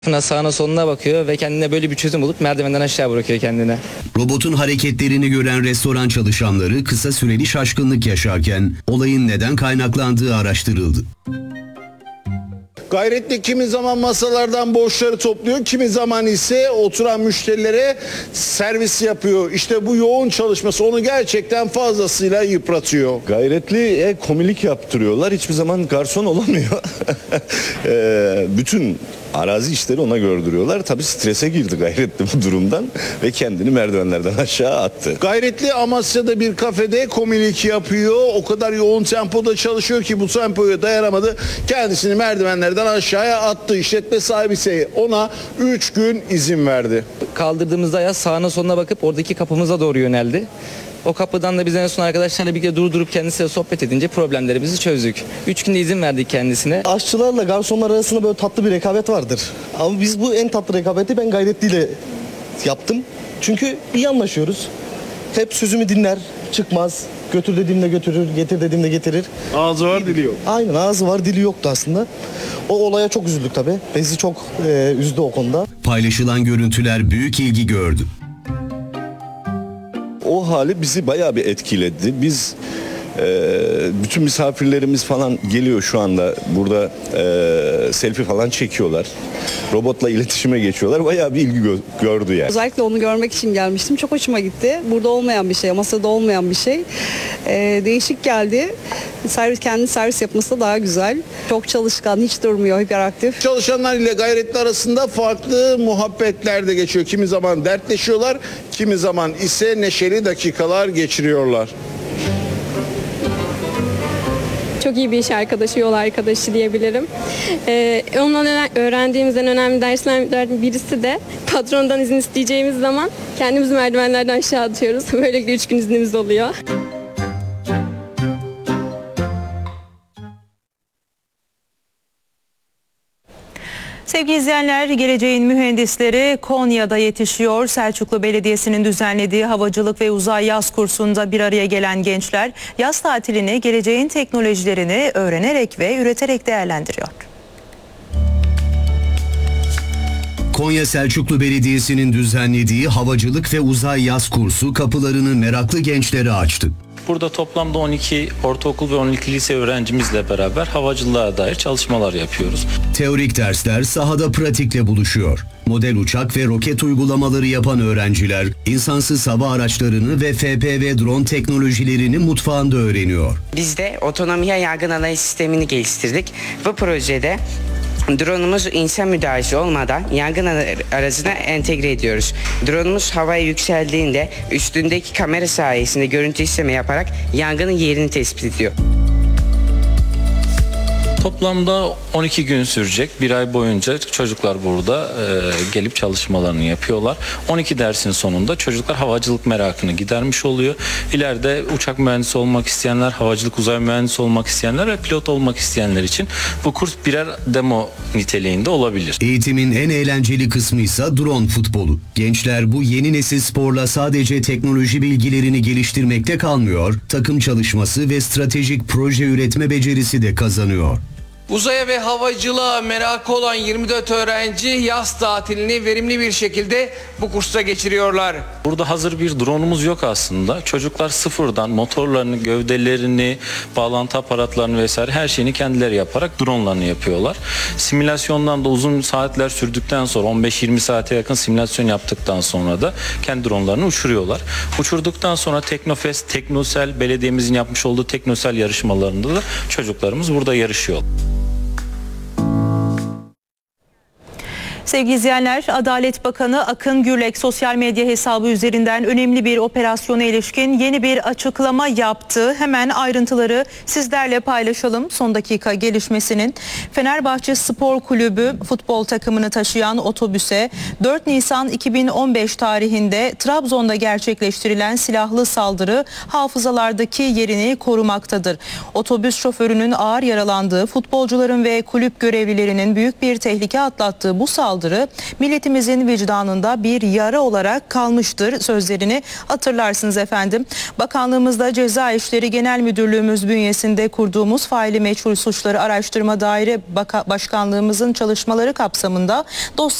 Sağına soluna bakıyor ve kendine böyle bir çözüm bulup merdivenden aşağı bırakıyor kendini. Robotun hareketlerini gören restoran çalışanları kısa süreli şaşkınlık yaşarken olayın neden kaynaklandığı araştırıldı. Gayretli kimi zaman masalardan borçları topluyor, kimi zaman ise oturan müşterilere servis yapıyor. İşte bu yoğun çalışması onu gerçekten fazlasıyla yıpratıyor. Gayretli komilik yaptırıyorlar. Hiçbir zaman garson olamıyor. Bütün arazi işleri ona gördürüyorlar. Tabii strese girdi Gayretli bu durumdan ve kendini merdivenlerden aşağı attı. Gayretli Amasya'da bir kafede komilik yapıyor. O kadar yoğun tempoda çalışıyor ki bu tempoya dayanamadı. Kendisini merdivenlerden aşağıya attı. İşletme sahibi ise ona 3 gün izin verdi. Kaldırdığımızda ayağı sağına soluna bakıp oradaki kapımıza doğru yöneldi. O kapıdan da biz en son arkadaşlarla birlikte durdurup kendisiyle sohbet edince problemlerimizi çözdük. 3 günde izin verdik kendisine. Aşçılarla garsonlar arasında böyle tatlı bir rekabet vardır. Ama biz bu en tatlı rekabeti ben Gayretli'yle yaptım. Çünkü iyi anlaşıyoruz. Hep sözümü dinler, çıkmaz. Götür dediğimde götürür, getir dediğimde getirir. Ağzı var, dili yok. Aynen, ağzı var, dili yoktu aslında. O olaya çok üzüldük tabii. Bizi çok üzdü o konuda. Paylaşılan görüntüler büyük ilgi gördü. O hali bizi bayağı bir etkiledi. Biz bütün misafirlerimiz falan geliyor şu anda. Burada selfie falan çekiyorlar. Robotla iletişime geçiyorlar. Bayağı bir ilgi gördü yani. Özellikle onu görmek için gelmiştim. Çok hoşuma gitti. Burada olmayan bir şey, masada olmayan bir şey. Değişik geldi. Kendi servis yapması da daha güzel. Çok çalışkan, hiç durmuyor, hiperaktif. Çalışanlar ile Gayretli arasında farklı muhabbetler de geçiyor. Kimi zaman dertleşiyorlar, kimi zaman ise neşeli dakikalar geçiriyorlar. Çok iyi bir iş arkadaşı, yol arkadaşı diyebilirim. Ondan öğrendiğimizden önemli derslerden birisi de patrondan izin isteyeceğimiz zaman kendimizi merdivenlerden aşağı atıyoruz. Böylelikle 3 gün iznimiz oluyor. Sevgili izleyenler, geleceğin mühendisleri Konya'da yetişiyor. Selçuklu Belediyesi'nin düzenlediği havacılık ve uzay yaz kursunda bir araya gelen gençler yaz tatilini geleceğin teknolojilerini öğrenerek ve üreterek değerlendiriyor. Konya Selçuklu Belediyesi'nin düzenlediği havacılık ve uzay yaz kursu kapılarını meraklı gençlere açtı. Burada toplamda 12 ortaokul ve 12 lise öğrencimizle beraber havacılığa dair çalışmalar yapıyoruz. Teorik dersler sahada pratikle buluşuyor. Model uçak ve roket uygulamaları yapan öğrenciler insansız hava araçlarını ve FPV drone teknolojilerini mutfağında öğreniyor. Biz de otonomiye yargın alay sistemini geliştirdik. Bu projede drone'umuzu insan müdahalesi olmadan yangın aracına entegre ediyoruz. Drone'umuz havaya yükseldiğinde üstündeki kamera sayesinde görüntü işleme yaparak yangının yerini tespit ediyor. Toplamda 12 gün sürecek. Bir ay boyunca çocuklar burada gelip çalışmalarını yapıyorlar. 12 dersin sonunda çocuklar havacılık merakını gidermiş oluyor. İleride uçak mühendisi olmak isteyenler, havacılık uzay mühendisi olmak isteyenler ve pilot olmak isteyenler için bu kurs birer demo niteliğinde olabilir. Eğitimin en eğlenceli kısmı ise drone futbolu. Gençler bu yeni nesil sporla sadece teknoloji bilgilerini geliştirmekte kalmıyor, takım çalışması ve stratejik proje üretme becerisi de kazanıyor. Uzaya ve havacılığa merakı olan 24 öğrenci yaz tatilini verimli bir şekilde bu kursta geçiriyorlar. Burada hazır bir drone'umuz yok aslında. Çocuklar sıfırdan motorlarını, gövdelerini, bağlantı aparatlarını vesaire her şeyini kendileri yaparak drone'larını yapıyorlar. Simülasyondan da uzun saatler sürdükten sonra 15-20 saate yakın simülasyon yaptıktan sonra da kendi drone'larını uçuruyorlar. Uçurduktan sonra Teknofest, Teknosel, belediyemizin yapmış olduğu Teknosel yarışmalarında da çocuklarımız burada yarışıyor. Sevgili izleyenler, Adalet Bakanı Akın Gürlek sosyal medya hesabı üzerinden önemli bir operasyona ilişkin yeni bir açıklama yaptı. Hemen ayrıntıları sizlerle paylaşalım. Son dakika gelişmesinin Fenerbahçe Spor Kulübü futbol takımını taşıyan otobüse 4 Nisan 2015 tarihinde Trabzon'da gerçekleştirilen silahlı saldırı hafızalardaki yerini korumaktadır. Otobüs şoförünün ağır yaralandığı, futbolcuların ve kulüp görevlilerinin büyük bir tehlike atlattığı bu saldırı saldırı milletimizin vicdanında bir yara olarak kalmıştır sözlerini hatırlarsınız efendim. Bakanlığımızda Ceza İşleri Genel Müdürlüğümüz bünyesinde kurduğumuz Faili Meçhul Suçları Araştırma Daire Başkanlığımızın çalışmaları kapsamında dosya